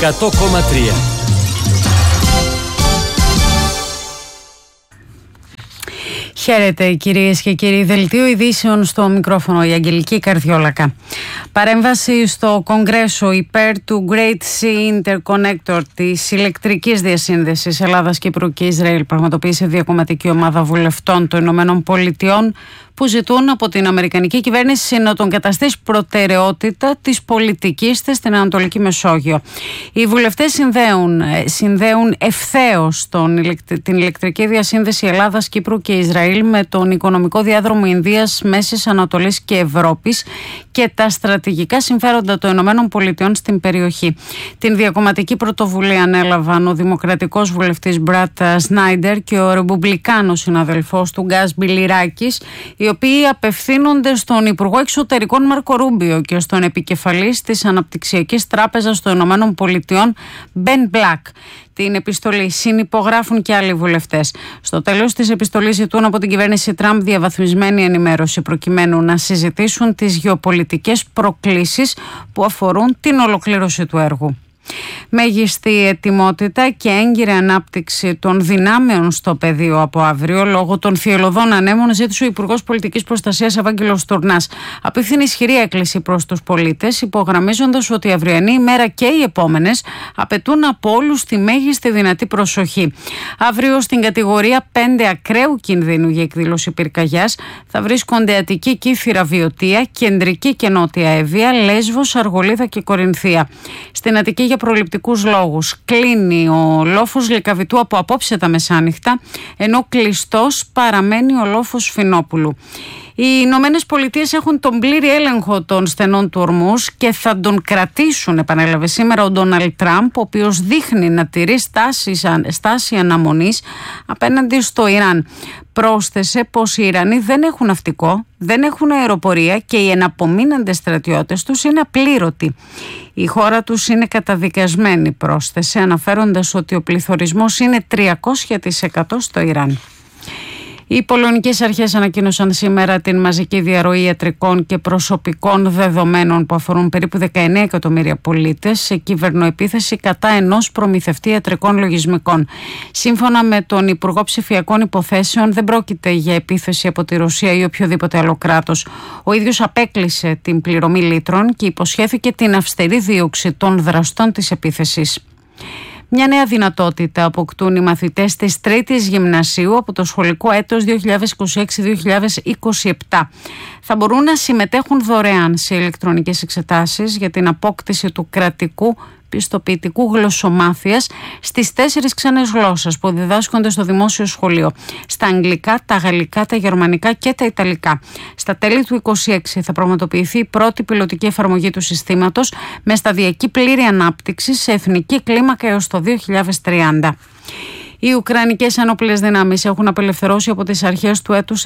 100,3. Χαίρετε κυρίες και κύριοι. Δελτίο ειδήσεων στο μικρόφωνο, η Αγγελική Καρδιόλακα. Παρέμβαση στο Κογκρέσο υπέρ του Great Sea Interconnector, της ηλεκτρικής διασύνδεσης Ελλάδας, Κύπρου και Ισραήλ, πραγματοποίησε διακομματική ομάδα βουλευτών των Ηνωμένων Πολιτειών που ζητούν από την Αμερικανική κυβέρνηση να τον καταστήσει προτεραιότητα της πολιτικής της στην Ανατολική Μεσόγειο. Οι βουλευτές συνδέουν ευθέως την ηλεκτρική διασύνδεση Ελλάδας, Κύπρου και Ισραήλ με τον οικονομικό διάδρομο Ινδίας, Μέσης Ανατολής και Ευρώπης και τα στρατηγικά συμφέροντα των Ηνωμένων Πολιτειών στην περιοχή. Την διακομματική πρωτοβουλία ανέλαβαν ο δημοκρατικός βουλευτής Μπράτ Σνάιντερ και ο ρεπουμπλικάνος συναδελφός του Γκάς Μπιλιράκης, οι οποίοι απευθύνονται στον Υπουργό Εξωτερικών Μάρκο Ρούμπιο και στον επικεφαλής της Αναπτυξιακής Τράπεζας των Ηνωμένων Πολιτειών Μπεν Μπλακ. Την επιστολή συνυπογράφουν και άλλοι βουλευτές. Στο τέλος της επιστολής ζητούν από την κυβέρνηση Τραμπ διαβαθμισμένη ενημέρωση προκειμένου να συζητήσουν τις γεωπολιτικές προκλήσεις που αφορούν την ολοκλήρωση του έργου. Μέγιστη ετοιμότητα και έγκυρη ανάπτυξη των δυνάμεων στο πεδίο από αύριο λόγω των θυελλωδών ανέμων, ζήτησε ο Υπουργός Πολιτικής Προστασίας Ευάγγελος Τουρνάς. Απίθυνη ισχυρή έκκληση προς τους πολίτες, υπογραμμίζοντας ότι η αυριανή ημέρα και οι επόμενες απαιτούν από όλους τη μέγιστη δυνατή προσοχή. Αύριο στην κατηγορία 5 ακραίου κινδύνου για εκδήλωση πυρκαγιάς θα βρίσκονται Αττική, Κύθυρα, Βιωτία, Κεντρική και Νότια Εύβοια, Λέσβος, Αργολίδα και Κορινθία. Στην Αττική για προληπτικούς λόγους κλείνει ο λόφος Λυκαβητού από απόψε τα μεσάνυχτα, ενώ κλειστός παραμένει ο λόφος Φινόπουλου. Οι Ηνωμένες Πολιτείες έχουν τον πλήρη έλεγχο των στενών του Ορμούς και θα τον κρατήσουν, επανέλαβε σήμερα ο Ντόναλντ Τραμπ, ο οποίος δείχνει να τηρεί στάση αναμονής απέναντι στο Ιράν. Πρόσθεσε πως οι Ιρανοί δεν έχουν ναυτικό, δεν έχουν αεροπορία και οι εναπομείναντες στρατιώτες τους είναι απλήρωτοι. Η χώρα τους είναι καταδικασμένη, πρόσθεσε, αναφέροντας ότι ο πληθωρισμός είναι 300% στο Ιράν. Οι πολωνικές αρχές ανακοίνωσαν σήμερα την μαζική διαρροή ιατρικών και προσωπικών δεδομένων που αφορούν περίπου 19 εκατομμύρια πολίτες σε κυβερνοεπίθεση κατά ενός προμηθευτή ιατρικών λογισμικών. Σύμφωνα με τον Υπουργό Ψηφιακών Υποθέσεων, δεν πρόκειται για επίθεση από τη Ρωσία ή οποιοδήποτε άλλο κράτος. Ο ίδιος απέκλεισε την πληρωμή λύτρων και υποσχέθηκε την αυστηρή δίωξη των δραστών της επίθεσης. Μια νέα δυνατότητα αποκτούν οι μαθητές της Τρίτης Γυμνασίου από το σχολικό έτος 2026-2027. Θα μπορούν να συμμετέχουν δωρεάν σε ηλεκτρονικές εξετάσεις για την απόκτηση του κρατικού πιστοποιητικού γλωσσομάθειας στις 4 ξένες γλώσσες που διδάσκονται στο δημόσιο σχολείο. Στα αγγλικά, τα γαλλικά, τα γερμανικά και τα ιταλικά. Στα τέλη του 2026 θα πραγματοποιηθεί η πρώτη πιλωτική εφαρμογή του συστήματος με σταδιακή πλήρη ανάπτυξη σε εθνική κλίμακα έως το 2030. Οι Ουκρανικές Ενόπλες Δυνάμεις έχουν απελευθερώσει από τις αρχές του έτους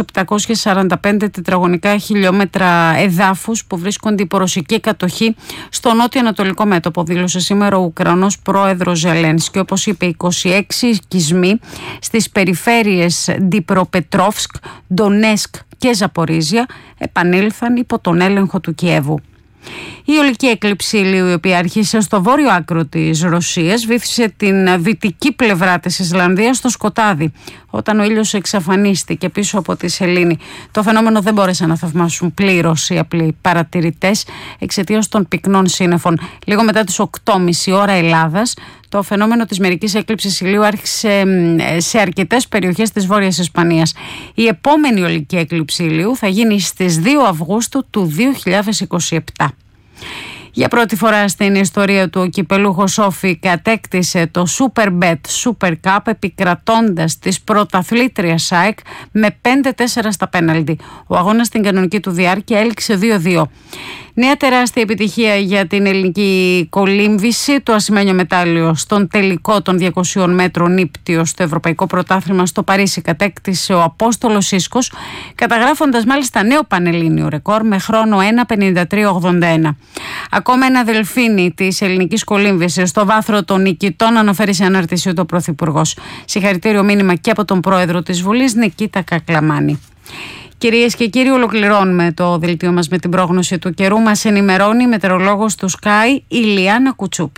745 τετραγωνικά χιλιόμετρα εδάφους που βρίσκονται υπό ρωσική κατοχή στο νότιο-ανατολικό μέτωπο, δήλωσε σήμερα ο Ουκρανός πρόεδρος Ζελένσκι. Όπως είπε, 26 οικισμοί στις περιφέρειες Ντιπροπετρόφσκ, Ντονέσκ και Ζαπορίζια επανήλθαν υπό τον έλεγχο του Κιέβου. Η ολική έκλειψη ηλίου, η οποία άρχισε στο βόρειο άκρο της Ρωσίας, βύθισε την δυτική πλευρά της Ισλανδίας στο σκοτάδι. Όταν ο ήλιος εξαφανίστηκε πίσω από τη σελήνη, το φαινόμενο δεν μπόρεσαν να θαυμάσουν πλήρως οι απλοί παρατηρητές εξαιτίας των πυκνών σύννεφων. Λίγο μετά τις 8.30 ώρα Ελλάδας, το φαινόμενο της μερικής έκλειψης ηλίου άρχισε σε αρκετές περιοχές της Βόρειας Ισπανίας. Η επόμενη ολική έκλειψη ηλίου θα γίνει στις 2 Αυγούστου του 2027. Για πρώτη φορά στην ιστορία του, ο κυπελούχος Όφη κατέκτησε το Superbet Super Cup επικρατώντας της πρωταθλήτριας ΑΕΚ με 5-4 στα πέναλτι. Ο αγώνας στην κανονική του διάρκεια έληξε 2-2. Νέα τεράστια επιτυχία για την ελληνική κολύμβηση. Το ασημένιο μετάλλιο στον τελικό των 200 μέτρων ύπτιος στο Ευρωπαϊκό Πρωτάθλημα στο Παρίσι κατέκτησε ο Απόστολος Ίσκος, καταγράφοντας μάλιστα νέο πανελλήνιο ρεκόρ με χρόνο 1:53.81. Ακόμα ένα δελφίνι της ελληνικής κολύμβησης στο βάθρο των νικητών, αναφέρει σε ανάρτηση του Πρωθυπουργός. Συγχαρητήριο μήνυμα και από τον Πρόεδρο της Βουλής, Νικήτα Κακλαμάνη. Κυρίες και κύριοι, ολοκληρώνουμε το δελτίο μας με την πρόγνωση του καιρού. Μας ενημερώνει η μετεωρολόγος του Sky, η Λιάννα Κουτσούπη.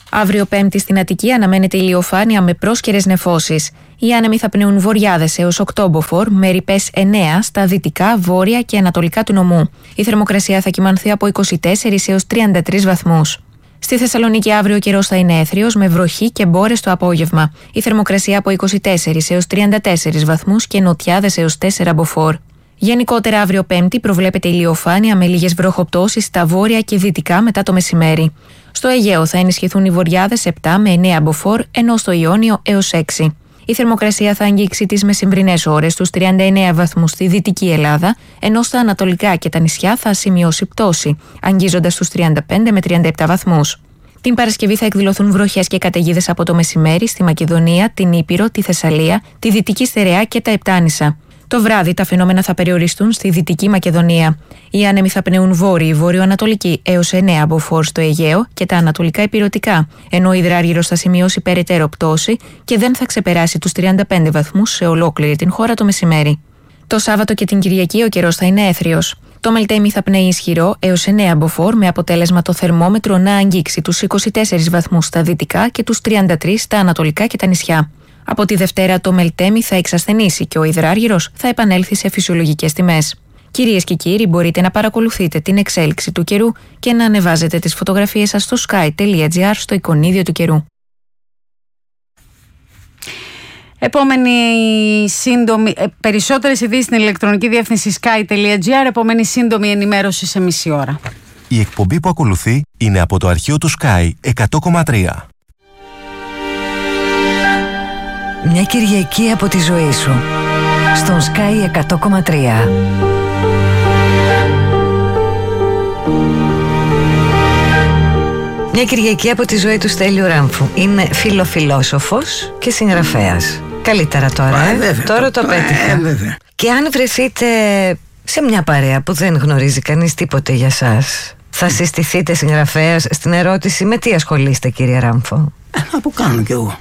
Αύριο Πέμπτη στην Αττική αναμένεται ηλιοφάνεια με πρόσκαιρες νεφώσεις. Οι άνεμοι θα πνέουν βορειάδες έως 8 μποφόρ, με ρηπές 9 στα δυτικά, βόρεια και ανατολικά του νομού. Η θερμοκρασία θα κυμανθεί από 24 έως 33 βαθμούς. Στη Θεσσαλονίκη αύριο ο καιρός θα είναι έθριος με βροχή και μπόρες το απόγευμα. Η θερμοκρασία από 24 έως 34 βαθμούς και νοτιάδες έως 4 μποφόρ. Γενικότερα αύριο Πέμπτη προβλέπεται ηλιοφάνεια με λίγες βροχοπτώσεις στα βόρεια και δυτικά μετά το μεσημέρι. Στο Αιγαίο θα ενισχυθούν οι βορειάδες 7 με 9 μποφόρ, ενώ στο Ιόνιο έως 6. Η θερμοκρασία θα αγγίξει τις μεσημβρινές ώρες στους 39 βαθμούς στη Δυτική Ελλάδα, ενώ στα ανατολικά και τα νησιά θα σημειώσει πτώση, αγγίζοντας τους 35 με 37 βαθμούς. Την Παρασκευή θα εκδηλωθούν βροχές και καταιγίδες από το μεσημέρι στη Μακεδονία, την Ήπειρο, τη Θεσσαλία, τη Δυτική Στερεά και τα Επτάνησα. Το βράδυ τα φαινόμενα θα περιοριστούν στη Δυτική Μακεδονία. Οι άνεμοι θα πνέουν βόρειοι, βορειοανατολικοί έως 9 μποφόρ στο Αιγαίο και τα ανατολικά ηπειρωτικά, ενώ ο υδράργυρος θα σημειώσει περαιτέρω πτώση και δεν θα ξεπεράσει τους 35 βαθμούς σε ολόκληρη την χώρα το μεσημέρι. Το Σάββατο και την Κυριακή ο καιρός θα είναι έθριος. Το Μελτέμι θα πνέει ισχυρό έως 9 μποφόρ, με αποτέλεσμα το θερμόμετρο να αγγίξει τους 24 βαθμούς στα δυτικά και τους 33 στα ανατολικά και τα νησιά. Από τη Δευτέρα το Μελτέμι θα εξασθενήσει και ο υδράργυρος θα επανέλθει σε φυσιολογικές τιμές. Κυρίες και κύριοι, μπορείτε να παρακολουθείτε την εξέλιξη του καιρού και να ανεβάζετε τις φωτογραφίες σας στο sky.gr στο εικονίδιο του καιρού. Επόμενη σύντομη, περισσότερες ειδήσεις στην ηλεκτρονική διεύθυνση sky.gr, επόμενη σύντομη ενημέρωση σε μισή ώρα. Η εκπομπή που ακολουθεί είναι από το αρχείο του Sky 100,3. Μια Κυριακή από τη ζωή σου στον Sky 100,3. Μια Κυριακή από τη ζωή του Στέλιου Ράμφου. Είναι φιλοφιλόσοφος και συγγραφέας. Καλύτερα τώρα, βέβαια, τώρα το απέτυχα. Και αν βρεθείτε σε μια παρέα που δεν γνωρίζει κανείς τίποτε για σας, θα συστηθείτε συγγραφέας στην ερώτηση με τι ασχολείστε, κύριε Ράμφο? Να που κάνω κι εγώ.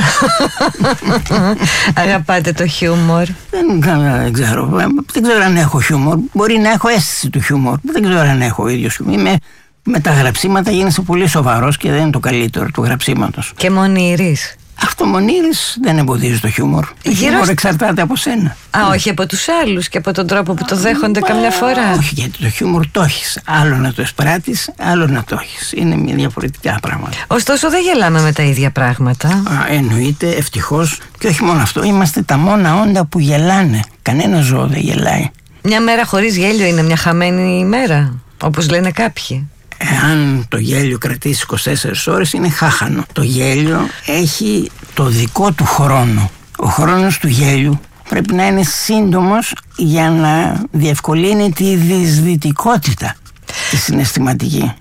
Αγαπάτε το χιούμορ? Δεν ξέρω. Δεν ξέρω αν έχω χιούμορ. Μπορεί να έχω αίσθηση του χιούμορ. Δεν ξέρω αν έχω ο ίδιος χιούμορ. Με τα γραψίματα γίνεσαι πολύ σοβαρός και δεν είναι το καλύτερο του γραψίματος. Και μονήρης. Αυτό μονήρης δεν εμποδίζει το χιούμορ. Το χιούμορ εξαρτάται από σένα. Όχι από τους άλλους και από τον τρόπο που το δέχονται καμιά φορά. Όχι, γιατί το χιούμορ το έχεις. Άλλο να το εισπράττεις, άλλο να το έχεις. Είναι μια διαφορετικά πράγματα. Ωστόσο δεν γελάμε με τα ίδια πράγματα. Εννοείται, ευτυχώς. Και όχι μόνο αυτό, είμαστε τα μόνα όντα που γελάνε. Κανένα ζώο δεν γελάει. Μια μέρα χωρίς γέλιο είναι μια χαμένη ημέρα, όπως λένε κάποιοι. Εάν το γέλιο κρατήσει 24 ώρες είναι χάχανο. Το γέλιο έχει το δικό του χρόνο. Ο χρόνος του γέλιου πρέπει να είναι σύντομος για να διευκολύνει τη δυσδυτικότητα τη συναισθηματική.